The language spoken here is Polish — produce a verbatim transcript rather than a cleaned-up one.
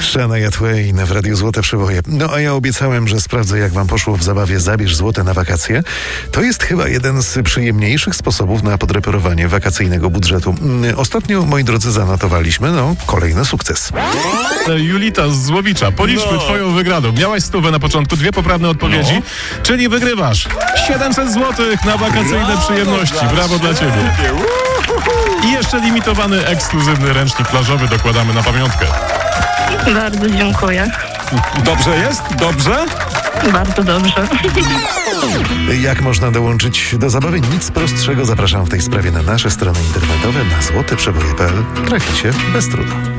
Shania Twain w Radiu Złote Przeboje. No a ja obiecałem, że sprawdzę, jak wam poszło w zabawie Zabierz Złote na wakacje. To jest chyba jeden z przyjemniejszych sposobów na podreperowanie wakacyjnego budżetu. Ostatnio, moi drodzy, zanotowaliśmy, no, kolejny sukces. Julita z Złowicza, policzmy No. twoją wygraną. Miałaś stówę na początku, dwie poprawne odpowiedzi, No. czyli wygrywasz siedemset złotych na wakacyjne Brawo przyjemności. dla Brawo dla ciebie. I jeszcze limitowany, ekskluzywny ręcznik plażowy dokładamy na pamiątkę. Bardzo dziękuję. Dobrze jest? Dobrze? Bardzo dobrze. Jak można dołączyć do zabawy? Nic prostszego. Zapraszam w tej sprawie na nasze strony internetowe na złoteprzeboje kropka p l. Traficie bez trudu.